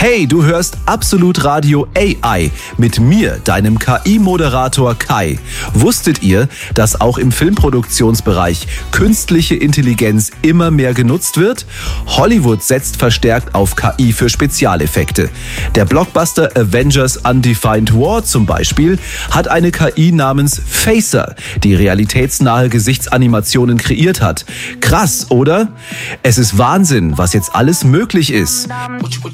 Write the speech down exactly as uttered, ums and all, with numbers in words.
Hey, du hörst Absolut Radio A I mit mir, deinem K I-Moderator Kai. Wusstet ihr, dass auch im Filmproduktionsbereich künstliche Intelligenz immer mehr genutzt wird? Hollywood setzt verstärkt auf K I für Spezialeffekte. Der Blockbuster Avengers Undefined War zum Beispiel hat eine K I namens Facer, die realitätsnahe Gesichtsanimationen kreiert hat. Krass, oder? Es ist Wahnsinn, was jetzt alles möglich ist.